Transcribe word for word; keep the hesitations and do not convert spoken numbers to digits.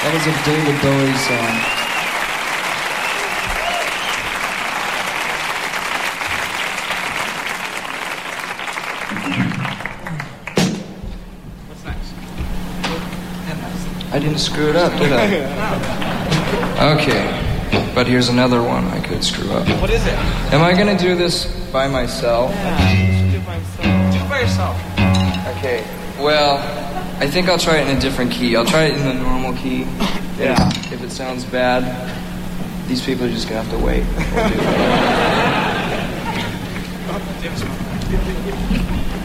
That was a David Bowie song. What's next? I didn't screw it up, did I? Okay, but here's another one I could screw up. What is it? Am I gonna do this by myself? Yeah, you should do it by yourself. Do it by yourself. Okay, well, I think I'll try it in a different key. I'll try it in the normal key. Yeah. If, if it sounds bad, these people are just gonna have to wait. We'll do it. Oh, Davis.